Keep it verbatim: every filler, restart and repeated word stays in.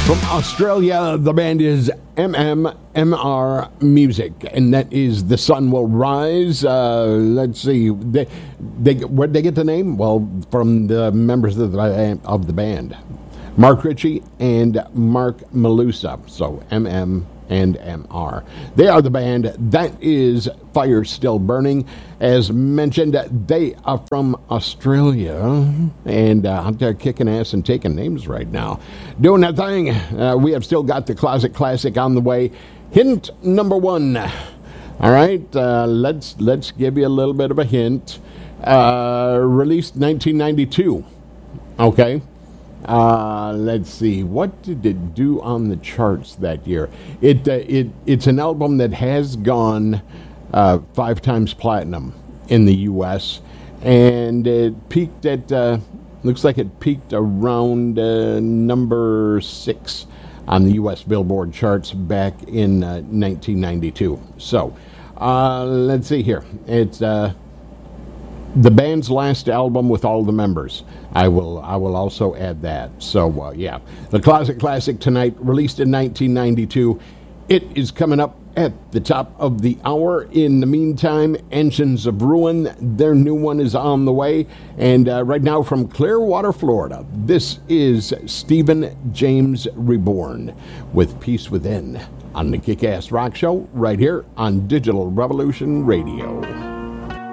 From Australia, the band is M M M R Music, and that is The Sun Will Rise. Uh, let's see, they, they, where'd they get the name? Well, from the members of the, of the band, Mark Ritchie and Mark Malusa. So M M and M R. They are the band. That is Fire Still Burning. As mentioned, they are from Australia, and uh, they're kicking ass and taking names right now. Doing that thing. Uh, we have still got the Closet Classic on the way. Hint number one. All right, uh, let's let's give you a little bit of a hint. Uh, released nineteen ninety-two. Okay. Uh, let's see. What did it do on the charts that year? It uh, it it's an album that has gone uh, five times platinum in the U S and it peaked at uh, looks like it peaked around uh, number six on the U S Billboard charts back in uh, nineteen ninety-two. So uh, let's see here. It's uh, the band's last album with all the members. I will I will also add that. So, uh, yeah. The Closet Classic tonight, released in nineteen ninety-two. It is coming up at the top of the hour. In the meantime, Engines of Ruin, their new one is on the way. And uh, right now from Clearwater, Florida, this is Stephen James Reborn with Peace Within on the Kick-Ass Rock Show right here on Digital Revolution Radio.